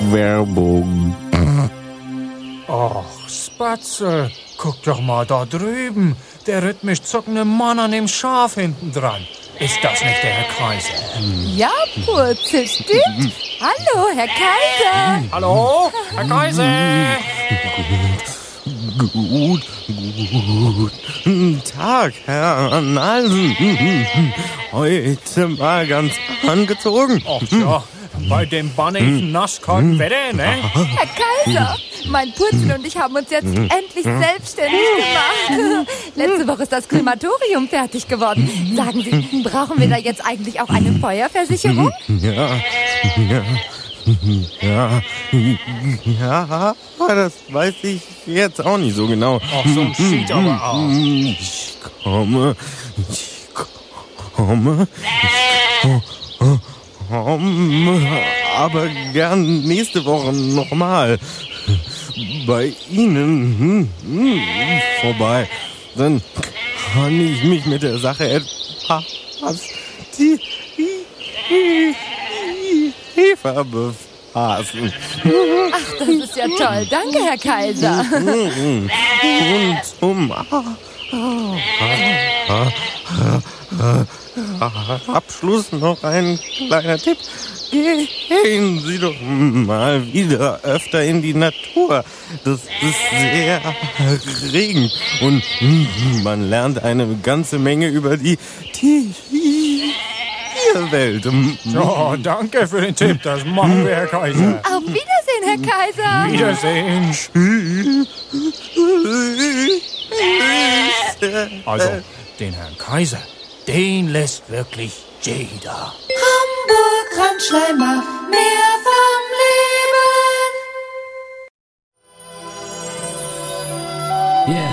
Werbung. Och, Spatzel, guck doch mal da drüben. Der rhythmisch zuckende Mann an dem Schaf hinten dran. Ist das nicht der Herr Kaiser? Ja, Purzel, stimmt. Hallo, Herr Kaiser. Hallo, Herr Kaiser? Guten Tag, Herr Nalsen. Heute mal ganz angezogen. Och ja, bei dem bannigen, nasskalten Wetter, ne? Herr Kaiser, mein Purzel und ich haben uns jetzt endlich selbstständig gemacht. Letzte Woche ist das Krematorium fertig geworden. Sagen Sie, brauchen wir da jetzt eigentlich auch eine Feuerversicherung? Ja, das weiß ich jetzt auch nicht so genau. Ach, so sieht aber aus. Ich komme aber gern nächste Woche nochmal bei Ihnen vorbei. Dann kann ich mich mit der Sache etwas tiefer befassen. Ach, das ist ja toll. Danke, Herr Kaiser. Und zum Abschluss noch ein kleiner Tipp. Gehen Sie doch mal wieder öfter in die Natur. Das ist sehr erregend und man lernt eine ganze Menge über die Tierwelt. Ja, danke für den Tipp. Das machen wir, Herr Kaiser. Auf Wiedersehen, Herr Kaiser. Wiedersehen. Also, den Herrn Kaiser, den lässt wirklich jeder. Hamburg-Randschleimer, mehr vom Leben. Yeah.